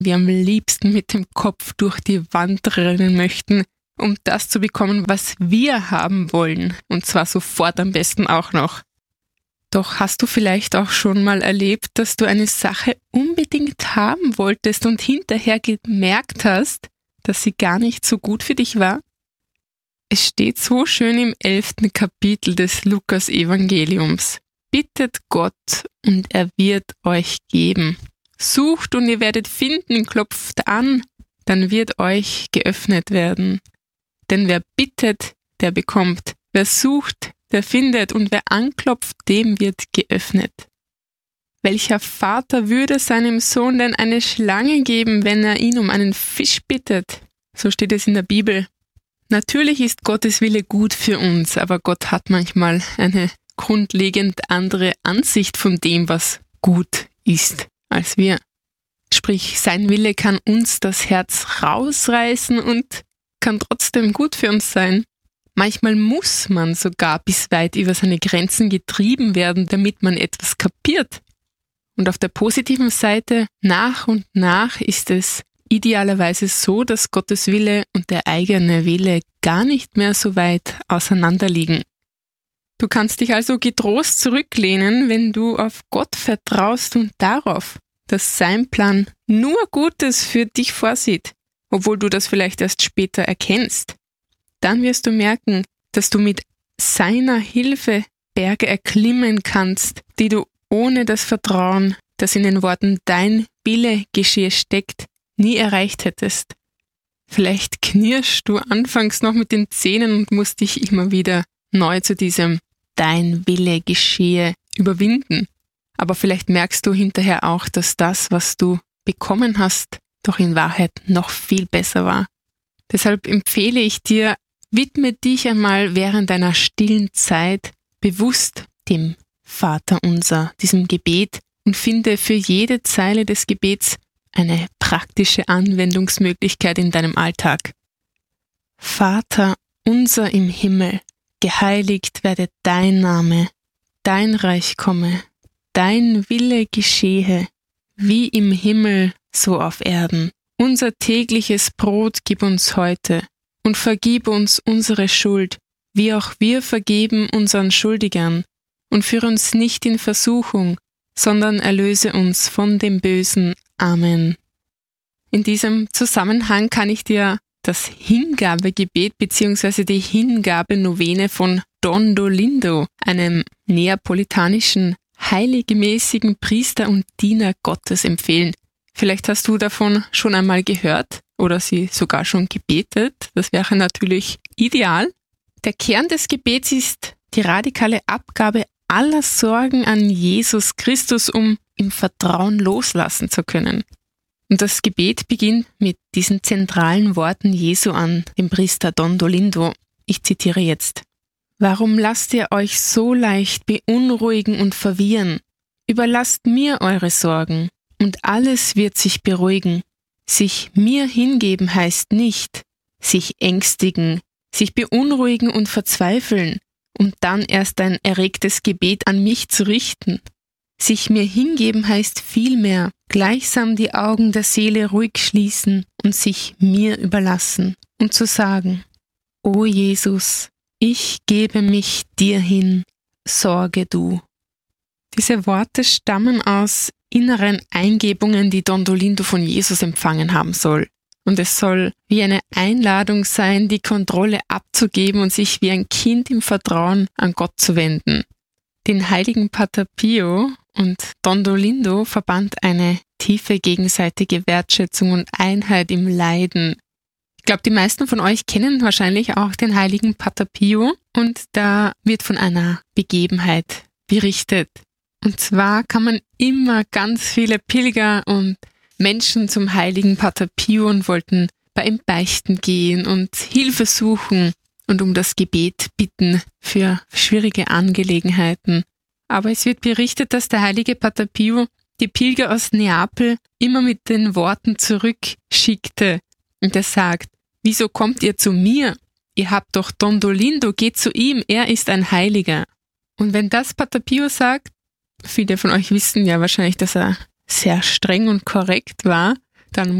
wir am liebsten mit dem Kopf durch die Wand rennen möchten, um das zu bekommen, was wir haben wollen, und zwar sofort am besten auch noch. Doch hast du vielleicht auch schon mal erlebt, dass du eine Sache unbedingt haben wolltest und hinterher gemerkt hast, dass sie gar nicht so gut für dich war? Es steht so schön im 11. Kapitel des Lukas-Evangeliums. Bittet Gott und er wird euch geben. Sucht und ihr werdet finden, klopft an, dann wird euch geöffnet werden. Denn wer bittet, der bekommt. Wer sucht, der findet. Und wer anklopft, dem wird geöffnet. Welcher Vater würde seinem Sohn denn eine Schlange geben, wenn er ihn um einen Fisch bittet? So steht es in der Bibel. Natürlich ist Gottes Wille gut für uns, aber Gott hat manchmal eine grundlegend andere Ansicht von dem, was gut ist, als wir. Sprich, sein Wille kann uns das Herz rausreißen und kann trotzdem gut für uns sein. Manchmal muss man sogar bis weit über seine Grenzen getrieben werden, damit man etwas kapiert. Und auf der positiven Seite, nach und nach ist es idealerweise so, dass Gottes Wille und der eigene Wille gar nicht mehr so weit auseinander liegen. Du kannst dich also getrost zurücklehnen, wenn du auf Gott vertraust und darauf, dass sein Plan nur Gutes für dich vorsieht, obwohl du das vielleicht erst später erkennst. Dann wirst du merken, dass du mit seiner Hilfe Berge erklimmen kannst, die du ohne das Vertrauen, das in den Worten dein Wille geschehe steckt, nie erreicht hättest. Vielleicht knirschst du anfangs noch mit den Zähnen und musst dich immer wieder neu zu diesem dein Wille geschehe überwinden. Aber vielleicht merkst du hinterher auch, dass das, was du bekommen hast, doch in Wahrheit noch viel besser war. Deshalb empfehle ich dir, widme dich einmal während deiner stillen Zeit bewusst dem Vaterunser, diesem Gebet, und finde für jede Zeile des Gebets eine praktische Anwendungsmöglichkeit in deinem Alltag. Vater unser im Himmel, geheiligt werde dein Name, dein Reich komme, dein Wille geschehe, wie im Himmel, so auf Erden. Unser tägliches Brot gib uns heute und vergib uns unsere Schuld, wie auch wir vergeben unseren Schuldigern. Und führe uns nicht in Versuchung, sondern erlöse uns von dem Bösen. Amen. In diesem Zusammenhang kann ich dir das Hingabegebet bzw. die Hingabenovene von Don Dolindo, einem neapolitanischen, heiligmäßigen Priester und Diener Gottes, empfehlen. Vielleicht hast du davon schon einmal gehört oder sie sogar schon gebetet. Das wäre natürlich ideal. Der Kern des Gebets ist die radikale Abgabe aller Sorgen an Jesus Christus, um im Vertrauen loslassen zu können. Und das Gebet beginnt mit diesen zentralen Worten Jesu an dem Priester Don Dolindo. Ich zitiere jetzt. Warum lasst ihr euch so leicht beunruhigen und verwirren? Überlasst mir eure Sorgen, und alles wird sich beruhigen. Sich mir hingeben heißt nicht, sich ängstigen, sich beunruhigen und verzweifeln, um dann erst ein erregtes Gebet an mich zu richten. Sich mir hingeben heißt vielmehr, gleichsam die Augen der Seele ruhig schließen und sich mir überlassen und zu sagen, O Jesus, ich gebe mich dir hin, sorge du. Diese Worte stammen aus inneren Eingebungen, die Don Dolindo von Jesus empfangen haben soll. Und es soll wie eine Einladung sein, die Kontrolle abzugeben und sich wie ein Kind im Vertrauen an Gott zu wenden. Den heiligen Pater Pio und Don Dolindo verband eine tiefe gegenseitige Wertschätzung und Einheit im Leiden. Ich glaube, die meisten von euch kennen wahrscheinlich auch den heiligen Pater Pio, und da wird von einer Begebenheit berichtet. Und zwar kann man immer ganz viele Pilger und Menschen zum heiligen Pater Pio und wollten bei ihm beichten gehen und Hilfe suchen und um das Gebet bitten für schwierige Angelegenheiten. Aber es wird berichtet, dass der heilige Pater Pio die Pilger aus Neapel immer mit den Worten zurückschickte. Und er sagt, wieso kommt ihr zu mir? Ihr habt doch Don Dolindo, geht zu ihm, er ist ein Heiliger. Und wenn das Pater Pio sagt, viele von euch wissen ja wahrscheinlich, dass er sehr streng und korrekt war, dann